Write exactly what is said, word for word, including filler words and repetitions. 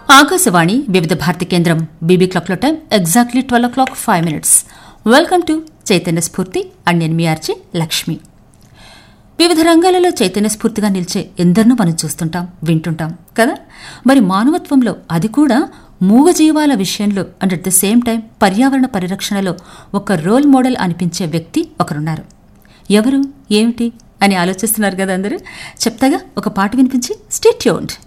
ఆకాశవాణి వివిధ భారతి కేంద్రం BB clock లో time exactly twelve oh clock five minutes. Welcome to Chaitanya స్ఫూర్తి అండ్ నేను మీ ఆర్జే లక్ష్మి. వివిధ రంగాలలో చైతన్య స్ఫూర్తిగా నిలిచే ఎందరినో మనం చూస్తుంటాం, వింటుంటాం కదా. మరి మానవత్వంలో అది కూడా మూగజీవాల విషయంలో and at the same time పర్యావరణ పరిరక్షణలో ఒక రోల్ మోడల్ అనిపించే వ్యక్తి ఒకరున్నారు. ఎవరు, ఏమిటి అని ఆలోచిస్తున్నారు కదా అందరూ. చెప్తాగా, ఒక పాట వినిపించి స్టే ట్యూన్డ్.